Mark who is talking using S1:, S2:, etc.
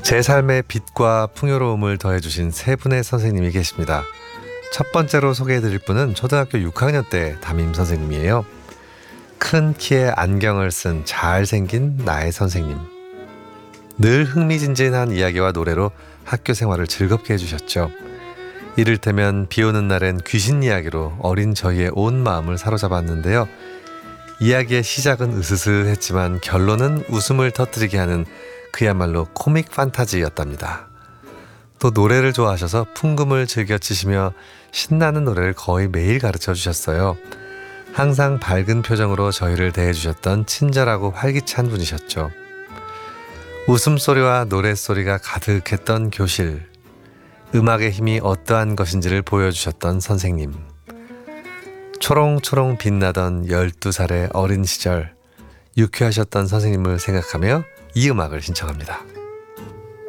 S1: 제 삶의 빛과 풍요로움을 더해주신 세 분의 선생님이 계십니다. 첫 번째로 소개해드릴 분은 초등학교 6학년 때 담임 선생님이에요. 큰 키에 안경을 쓴 잘생긴 나의 선생님. 늘 흥미진진한 이야기와 노래로 학교 생활을 즐겁게 해주셨죠. 이를테면 비 오는 날엔 귀신 이야기로 어린 저희의 온 마음을 사로잡았는데요. 이야기의 시작은 으스스했지만 결론은 웃음을 터뜨리게 하는 그야말로 코믹 판타지였답니다. 또 노래를 좋아하셔서 풍금을 즐겨 치시며 신나는 노래를 거의 매일 가르쳐 주셨어요. 항상 밝은 표정으로 저희를 대해주셨던 친절하고 활기찬 분이셨죠. 웃음소리와 노랫소리가 가득했던 교실. 음악의 힘이 어떠한 것인지를 보여주셨던 선생님. 초롱초롱 빛나던 12살의 어린 시절. 유쾌하셨던 선생님을 생각하며 이 음악을 신청합니다.